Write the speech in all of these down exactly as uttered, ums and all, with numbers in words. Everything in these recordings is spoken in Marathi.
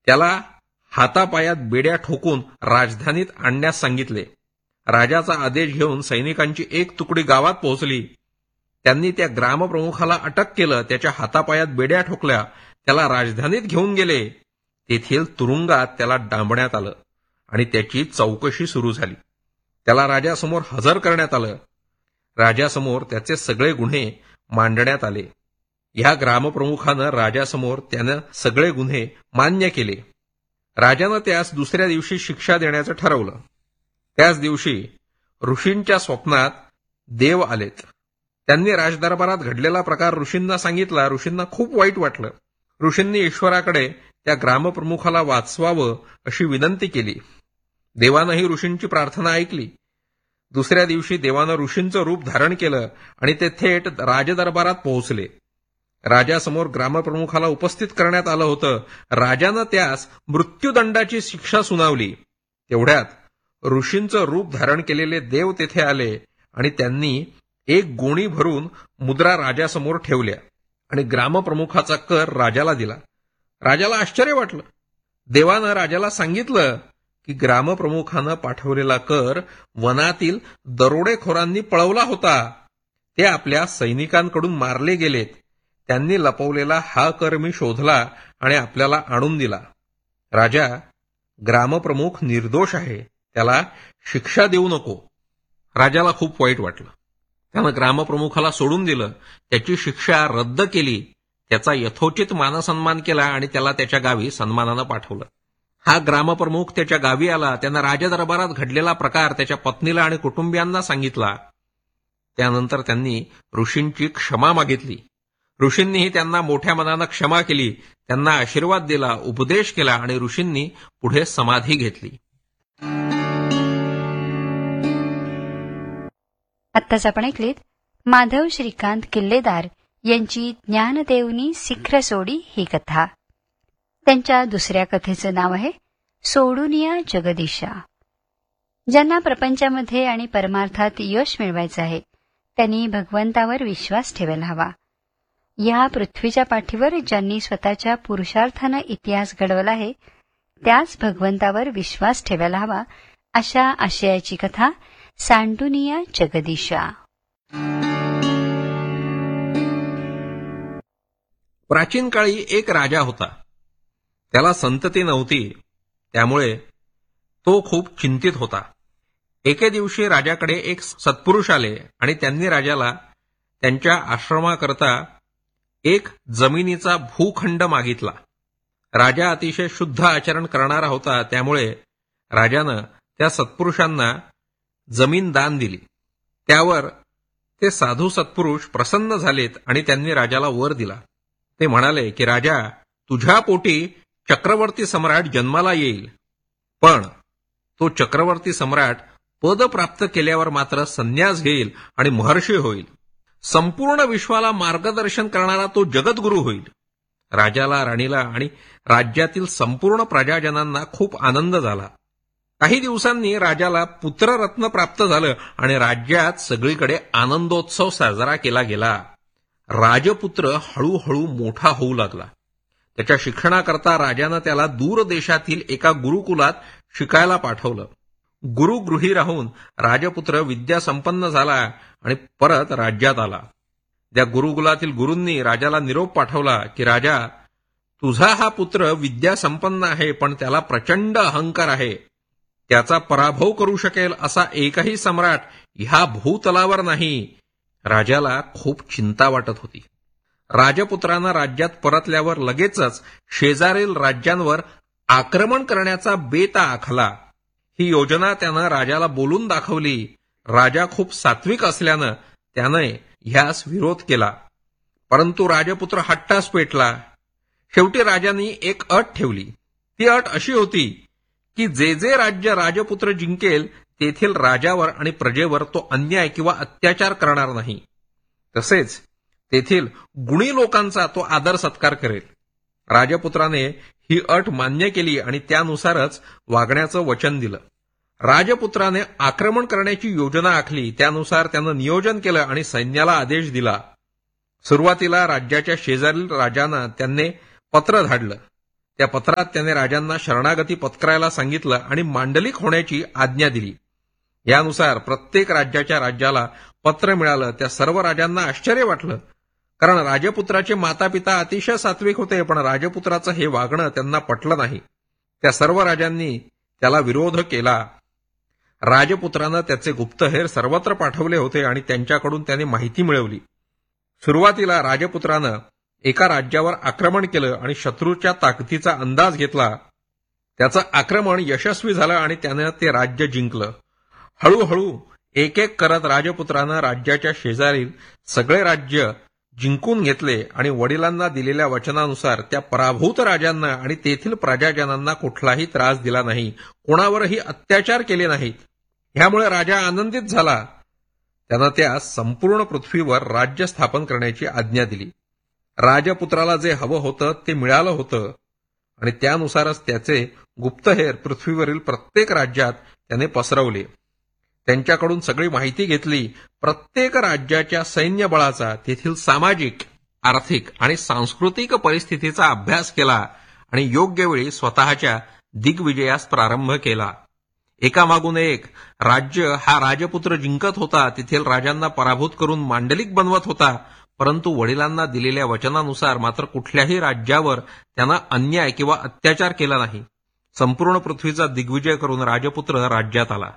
त्याला हातापायात बेड्या ठोकून राजधानीत आणण्यास सांगितले. राजाचा आदेश घेऊन सैनिकांची एक तुकडी गावात पोहोचली. त्यांनी त्या ग्रामप्रमुखाला अटक केलं, त्याच्या हातापायात बेड्या ठोकल्या, त्याला राजधानीत घेऊन गेले. तेथील तुरुंगात त्याला डांबण्यात आलं आणि त्याची चौकशी सुरू झाली. त्याला राजासमोर हजर करण्यात आलं. राजासमोर त्याचे सगळे गुन्हे मांडण्यात आले. ह्या ग्रामप्रमुखानं राजासमोर त्यानं सगळे गुन्हे मान्य केले. राजानं त्यास दुसऱ्या दिवशी शिक्षा देण्याचं ठरवलं. त्याच दिवशी ऋषींच्या स्वप्नात देव आलेत. त्यांनी राजदरबारात घडलेला प्रकार ऋषींना सांगितला. ऋषींना खूप वाईट वाटलं. ऋषींनी ईश्वराकडे त्या ग्रामप्रमुखाला वाचवावं अशी विनंती केली. देवानंही ऋषींची प्रार्थना ऐकली. दुसऱ्या दिवशी देवानं ऋषींचं रूप धारण केलं आणि ते थेट राजदरबारात पोहोचले. राजासमोर ग्रामप्रमुखाला उपस्थित करण्यात आलं होतं. राजानं त्यास मृत्यूदंडाची शिक्षा सुनावली. तेवढ्यात ऋषींचं रूप धारण केलेले देव तेथे आले आणि त्यांनी एक गोणी भरून मुद्रा राजासमोर ठेवल्या आणि ग्रामप्रमुखाचा कर राजाला दिला. राजाला आश्चर्य वाटलं. देवानं राजाला सांगितलं की ग्रामप्रमुखानं पाठवलेला कर वनातील दरोडेखोरांनी पळवला होता. ते आपल्या सैनिकांकडून मारले गेलेत. त्यांनी लपवलेला हा कर मी शोधला आणि आपल्याला आणून दिला. राजा, ग्रामप्रमुख निर्दोष आहे, त्याला शिक्षा देऊ नको. राजाला खूप वाईट वाटलं. त्यानं ग्रामप्रमुखाला सोडून दिलं, त्याची शिक्षा रद्द केली, त्याचा यथोचित मानसन्मान केला आणि त्याला त्याच्या गावी सन्मानानं पाठवलं. हा ग्रामप्रमुख त्याच्या गावी आला. त्यानं राजदरबारात घडलेला प्रकार त्याच्या पत्नीला आणि कुटुंबियांना सांगितला. त्यानंतर त्यांनी ऋषींची क्षमा मागितली. ऋषींनीही त्यांना मोठ्या मनानं क्षमा केली, त्यांना आशीर्वाद दिला, उपदेश केला आणि ऋषींनी पुढे समाधी घेतली. आत्ताच आपण ऐकलीत माधव श्रीकांत किल्लेदार यांची ज्ञानदेवनी शिखर सोडी ही कथा. त्यांच्या दुसऱ्या कथेचं नाव आहे सोडूनिया जगदीशा. ज्यांना प्रपंचामध्ये आणि परमार्थात यश मिळवायचं आहे त्यांनी भगवंतावर विश्वास ठेवायला हवा. या पृथ्वीच्या पाठीवर ज्यांनी स्वतःच्या पुरुषार्थानं इतिहास घडवला आहे त्याच भगवंतावर विश्वास ठेवायला हवा, अशा आशयाची कथा सांडुनिया जगदीशा. प्राचीन काळी एक राजा होता. त्याला संतती नव्हती, त्यामुळे तो खूप चिंतित होता. एके दिवशी राजाकडे एक सत्पुरुष आले आणि त्यांनी राजाला त्यांच्या आश्रमाकरता एक जमिनीचा भूखंड मागितला. राजा अतिशय शुद्ध आचरण करणारा होता, त्यामुळे राजानं त्या सत्पुरुषांना जमीन दान दिली. त्यावर ते साधू सत्पुरुष प्रसन्न झालेत आणि त्यांनी राजाला वर दिला. ते म्हणाले की राजा, तुझ्या पोटी चक्रवर्ती सम्राट जन्माला येईल, पण तो चक्रवर्ती सम्राट पद प्राप्त केल्यावर मात्र संन्यास घेईल आणि महर्षी होईल. संपूर्ण विश्वाला मार्गदर्शन करणारा तो जगद्गुरू होईल. राजाला, राणीला आणि राज्यातील संपूर्ण प्रजाजनांना खूप आनंद झाला. काही दिवसांनी राजाला पुत्ररत्न प्राप्त झालं आणि राज्यात सगळीकडे आनंदोत्सव साजरा केला गेला. राजपुत्र हळूहळू मोठा होऊ लागला. त्याच्या शिक्षणाकरता राजानं त्याला दूर देशातील एका गुरुकुलात शिकायला पाठवलं. गुरुगृही राहून राजपुत्र विद्यासंपन्न झाला आणि परत राज्यात आला. त्या गुरुकुलातील गुरूंनी राजाला निरोप पाठवला की राजा, तुझा हा पुत्र विद्यासंपन्न आहे, पण त्याला प्रचंड अहंकार आहे. त्याचा पराभव करू शकेल असा एकही सम्राट ह्या भूतलावर नाही. राजाला खूप चिंता वाटत होती. राजपुत्रानं राज्यात परतल्यावर लगेचच शेजारील राज्यांवर आक्रमण करण्याचा बेत आखला. ही योजना त्यानं राजाला बोलून दाखवली. राजा खूप सात्विक असल्यानं त्याने ह्यास विरोध केला, परंतु राजपुत्र हट्टास पेटला. शेवटी राजांनी एक अट ठेवली. ती अट अशी होती की जे जे राज्य राजपुत्र जिंकेल तेथील राजावर आणि प्रजेवर तो अन्याय किंवा अत्याचार करणार नाही. तसेच तेथील गुणी लोकांचा तो आदर सत्कार करेल. राजपुत्राने ही अट मान्य केली आणि त्यानुसारच वागण्याचं वचन दिलं. राजपुत्राने आक्रमण करण्याची योजना आखली. त्यानुसार त्यानं नियोजन केलं आणि सैन्याला आदेश दिला. सुरुवातीला राज्याच्या शेजारील राजांना त्यांनी पत्र धाडलं. त्या पत्रात त्याने राजांना शरणागती पत्करायला सांगितलं आणि मांडलिक होण्याची आज्ञा दिली. यानुसार प्रत्येक राज्याच्या राज्याला पत्र मिळालं. त्या सर्व राजांना आश्चर्य वाटलं, कारण राजपुत्राचे माता पिता अतिशय सात्विक होते, पण राजपुत्राचं हे वागणं त्यांना पटलं नाही. त्या सर्व राजांनी त्याला विरोध केला. राजपुत्रानं त्याचे गुप्तहेर सर्वत्र पाठवले होते आणि त्यांच्याकडून त्याने माहिती मिळवली. सुरुवातीला राजपुत्रानं एका राज्यावर आक्रमण केलं आणि शत्रूच्या ताकदीचा अंदाज घेतला. त्याचं आक्रमण यशस्वी झालं आणि त्यानं ते राज्य जिंकलं. हळूहळू एक एक करत राजपुत्रानं राज्याच्या शेजारील सगळे राज्य जिंकून घेतले आणि वडिलांना दिलेल्या वचनानुसार त्या पराभूत राजांना आणि तेथील प्रजाजनांना कुठलाही त्रास दिला नाही, कोणावरही अत्याचार केले नाहीत. ह्यामुळे राजा आनंदित झाला. त्यानं त्या संपूर्ण पृथ्वीवर राज्य स्थापन करण्याची आज्ञा दिली. राजपुत्राला जे हवं होतं ते मिळालं होतं आणि त्यानुसारच त्याचे गुप्तहेर पृथ्वीवरील प्रत्येक राज्यात त्याने पसरवले. त्यांच्याकडून सगळी माहिती घेतली. प्रत्येक राज्याच्या सैन्य बळाचा, तेथील सामाजिक, आर्थिक आणि सांस्कृतिक परिस्थितीचा अभ्यास केला आणि योग्य वेळी स्वतःच्या दिग्विजयास प्रारंभ केला. एकामागून एक राज्य हा राजपुत्र जिंकत होता, तेथील राजांना पराभूत करून मांडलिक बनवत होता. परंतु वडिलांना दिलेल्या वचनानुसार मात्र कुठल्याही राज्यावर त्यांना अन्याय किंवा अत्याचार केला नाही. संपूर्ण पृथ्वीचा दिग्विजय करून राजपुत्र राज्यात आला.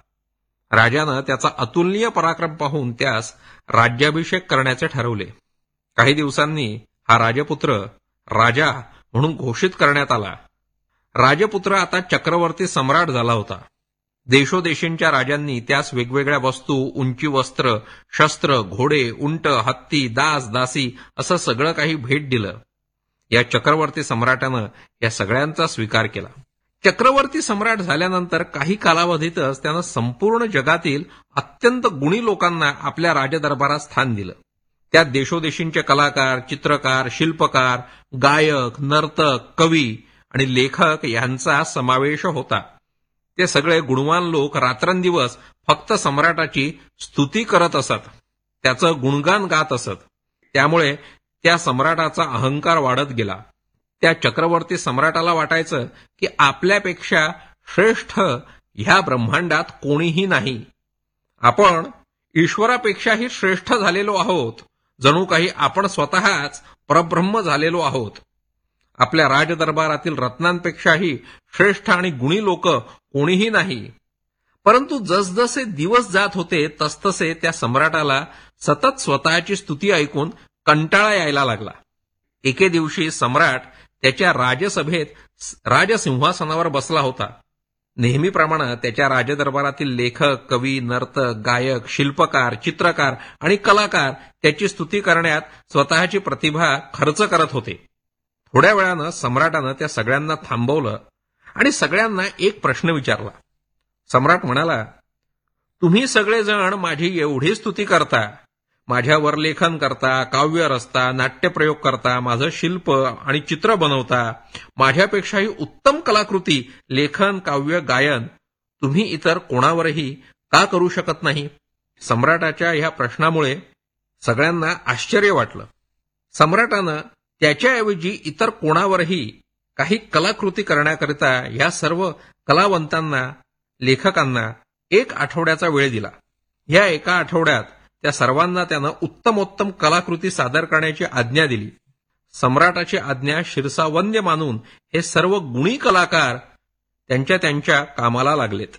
राजानं त्याचा अतुलनीय पराक्रम पाहून त्यास राज्याभिषेक करण्याचे ठरवले. काही दिवसांनी हा राजपुत्र राजा म्हणून घोषित करण्यात आला. राजपुत्र आता चक्रवर्ती सम्राट झाला होता. देशोदेशींच्या राजांनी त्यास वेगवेगळ्या वस्तू, उंची वस्त्र, शस्त्र, घोडे, उंट, हत्ती, दास, दासी असं सगळं काही भेट दिलं. या चक्रवर्ती सम्राटानं या सगळ्यांचा स्वीकार केला. चक्रवर्ती सम्राट झाल्यानंतर काही कालावधीतच त्यानं संपूर्ण जगातील अत्यंत गुणी लोकांना आपल्या राजदरबारात स्थान दिलं. त्यात देशोदेशींचे कलाकार, चित्रकार, शिल्पकार, गायक, नर्तक, कवी आणि लेखक यांचा समावेश होता. ते सगळे गुणवान लोक रात्रंदिवस फक्त सम्राटाची स्तुती करत असत, त्याचं गुणगान गात असत. त्यामुळे त्या सम्राटाचा अहंकार वाढत गेला. त्या चक्रवर्ती सम्राटाला वाटायचं की आपल्यापेक्षा श्रेष्ठ ह्या ब्रह्मांडात कोणीही नाही. आपण ईश्वरापेक्षाही श्रेष्ठ झालेलो आहोत. जणू काही आपण स्वतःच परब्रह्म झालेलो आहोत. आपल्या राजदरबारातील रत्नांपेक्षाही श्रेष्ठ आणि गुणी लोक कोणीही नाही. परंतु जसजसे दिवस जात होते तसतसे त्या सम्राटाला सतत स्वतःची स्तुती ऐकून कंटाळा यायला लागला. एके दिवशी सम्राट त्याच्या राजसभेत राजसिंहासनावर बसला होता. नेहमीप्रमाणे त्याच्या राजदरबारातील लेखक, कवी, नर्तक, गायक, शिल्पकार, चित्रकार आणि कलाकार त्याची स्तुती करण्यात स्वतःची प्रतिभा खर्च करत होते. थोड्या वेळानं सम्राटानं त्या सगळ्यांना थांबवलं आणि सगळ्यांना एक प्रश्न विचारला. सम्राट म्हणाला, तुम्ही सगळेजण माझी एवढी स्तुती करता, माझ्यावर लेखन करता, काव्य रचता, नाट्यप्रयोग करता, माझं शिल्प आणि चित्र बनवता, माझ्यापेक्षाही उत्तम कलाकृती, लेखन, काव्य, गायन तुम्ही इतर कोणावरही का करू शकत नाही? सम्राटाच्या ह्या प्रश्नामुळे सगळ्यांना आश्चर्य वाटलं. सम्राटानं त्याच्याऐवजी इतर कोणावरही काही कलाकृती करण्याकरिता या सर्व कलावंतांना, लेखकांना एक आठवड्याचा वेळ दिला. या एका आठवड्यात त्या सर्वांना त्यानं उत्तमोत्तम कलाकृती सादर करण्याची आज्ञा दिली. सम्राटाची आज्ञा शिरसावंद्य मानून हे सर्व गुणी कलाकार त्यांच्या त्यांच्या कामाला लागलेत.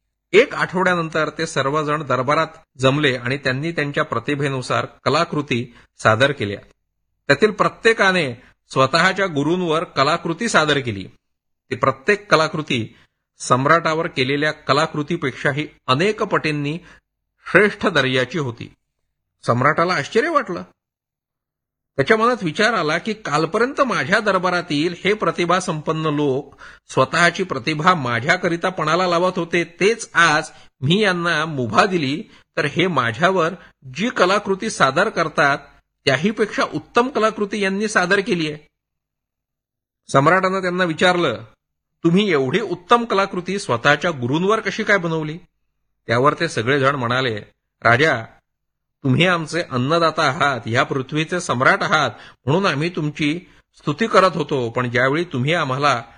एक आठवड्यानंतर ते सर्वजण दरबारात जमले आणि त्यांनी त्यांच्या प्रतिभेनुसार कलाकृती सादर केल्या. त्यातील प्रत्येकाने स्वतःच्या गुरूंवर कलाकृती सादर केली. ती प्रत्येक कलाकृती सम्राटावर केलेल्या कलाकृतीपेक्षाही अनेक पटींनी श्रेष्ठ दर्जाची होती. सम्राटाला आश्चर्य वाटलं. त्याच्या मनात विचार आला की कालपर्यंत माझ्या दरबारातील हे प्रतिभा संपन्न लोक स्वतःची प्रतिभा माझ्याकरिता पणाला लावत होते, तेच आज मी यांना मुभा दिली तर हे माझ्यावर जी कलाकृती सादर करतात त्याहीपेक्षा उत्तम कलाकृती यांनी सादर केली आहे. सम्राटानं त्यांना विचारलं, तुम्ही एवढी उत्तम कलाकृती स्वतःच्या गुरूंवर कशी काय बनवली? त्यावर ते सगळेजण म्हणाले, राजा, तुम्ही आमचे अन्नदाता आहात, ह्या पृथ्वीचे सम्राट आहात, म्हणून आम्ही तुमची स्तुती करत होतो. पण ज्यावेळी तुम्ही आम्हाला